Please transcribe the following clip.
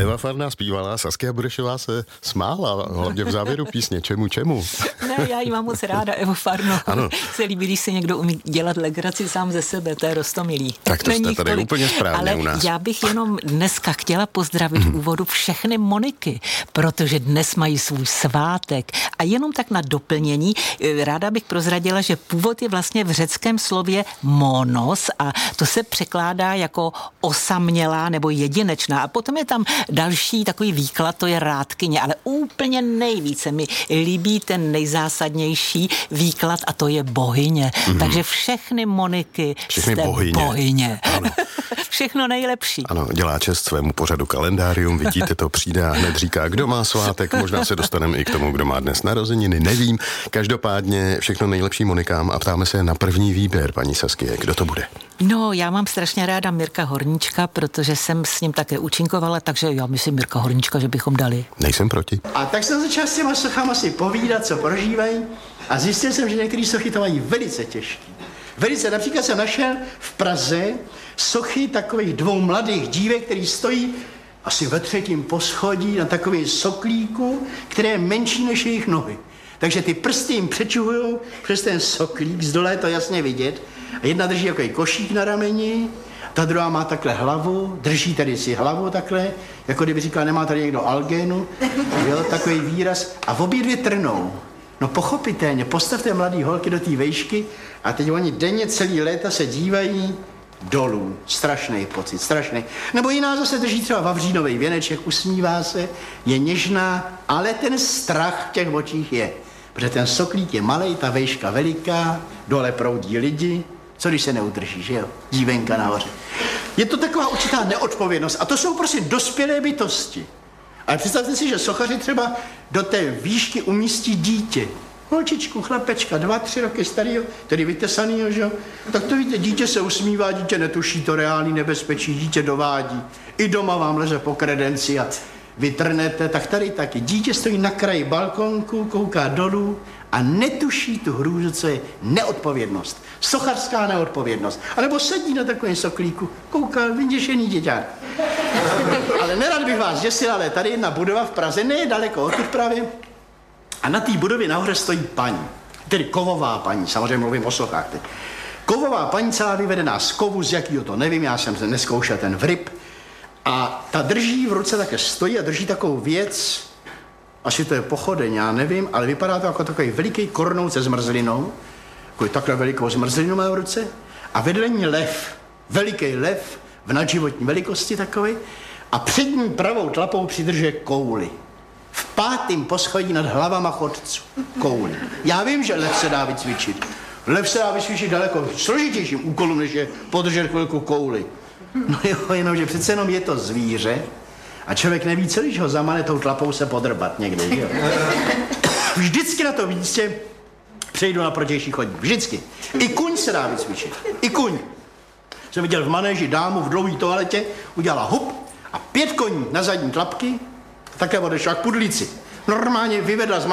Eva Farná zpívala, Saskia Burešová se smála, hlavně v závěru písně. Čemu? Ne, já ji mám moc ráda, Evu Farnou. Ano. Se líbí, když se někdo umí dělat legraci sám ze sebe, to je roztomilý. Tak to jste tady úplně správně u nás. Ale já bych jenom dneska chtěla pozdravit v úvodu všechny Moniky, protože dnes mají svůj svátek. A jenom tak na doplnění, ráda bych prozradila, že původ je vlastně v řeckém slově monos a to se překládá jako osamělá nebo jedinečná. A potom je tam další takový výklad, to je rádkyně, ale úplně nejvíce mi líbí ten nejzásadnější výklad a to je bohyně. Takže všechny Moniky všechny jste bohyně. Ano. Všechno nejlepší. Ano, dělá čest svému pořadu Kalendárium, vidíte, to přijde a hned říká, kdo má svátek, možná se dostaneme i k tomu, kdo má dnes narozeniny, nevím. Každopádně všechno nejlepší Monikám a ptáme se na první výběr, paní Saskie, kdo to bude? No, já mám strašně ráda Mirka Horníčka, protože jsem s ním také účinkovala, takže já myslím Mirka Horníčka, že bychom dali. Nejsem proti. A tak jsem začal s těma sochama si povídat, co prožívají a zjistil jsem, že některé sochy to mají velice těžké. Například jsem našel v Praze sochy takových dvou mladých dívek, který stojí asi ve 3. poschodí na takovém soklíku, které je menší než jejich nohy. Takže ty prsty jim přečuhujou přes ten soklík, z dole je to jasně vidět. A jedna drží takový košík na rameni, ta druhá má takhle hlavu, drží tady si hlavu takhle, jako kdyby říkala, nemá tady někdo algénu, jo, takový výraz. A v obě dvě trnou. No pochopitelně, postavte mladý holky do té vejšky a teď oni denně celý léta se dívají dolů. Strašný pocit, strašný. Nebo jiná zase drží třeba vavřínovej věneček, usmívá se, je něžná, ale ten strach v těch očích je. Protože ten soklík je malej, ta vejška veliká, dole proudí lidi, co když se neudrží, že jo? Dívenka nahoře. Je to taková určitá neodpovědnost a to jsou prostě dospělé bytosti. Ale představte si, že sochaři třeba do té výšky umístí dítě. Holčičku, chlapečka, 2-3 roky starýho, tedy vytesanýho, že jo? Tak to víte, dítě se usmívá, dítě netuší to reálný nebezpečí, dítě dovádí. I doma vám leze po kredenci a vy trnete, tak tady taky. Dítě stojí na kraji balkonku, kouká dolů a netuší tu hrůzu, co je neodpovědnost. Sochařská neodpovědnost. A nebo sedí na takovém soklíku, kouká, vyděšený děťák. Ale nerad bych vás děsil, ale tady jedna budova v Praze, ne daleko odtud právě. A na té budově nahoře stojí paní. Tedy kovová paní, samozřejmě mluvím o sochách teď. Kovová paní celá vyvedená z kovu, z jakýho to nevím, já jsem se neskoušel ten vryb. A ta drží v ruce, také stojí a drží takovou věc, asi to je pochodeň, já nevím, ale vypadá to jako takový veliký kornout se zmrzlinou, takový takhle velikou zmrzlinu má v ruce a vedle ní lev, veliký lev v nadživotní velikosti takový a před ní pravou tlapou přidržuje kouli. V 5. poschodí nad hlavama chodců. Kouli. Já vím, že lev se dá vycvičit. Lev se dá vycvičit daleko složitějším úkolům, než je podržet chvilku kouli. No jo, jenomže přece jenom je to zvíře a člověk neví, co když ho zamane tou tlapou se podrbat někde, jo. Vždycky na to místě přejdu na protější chodník. Vždycky. I kuň se dá vycvičit. I kuň. Jsem viděl v manéži dámu v dlouhý toaletě, udělala hup a 5 koní na zadní tlapky, také odešla k pudlici. Normálně vyvedla z